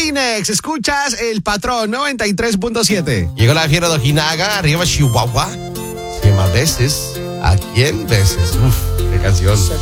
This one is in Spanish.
Kleenex. Escuchas El Patrón 93.7. Llegó la fiera de Ojinaga, arriba Chihuahua. 100 más veces. ¿A quién veces? Uf, qué canción.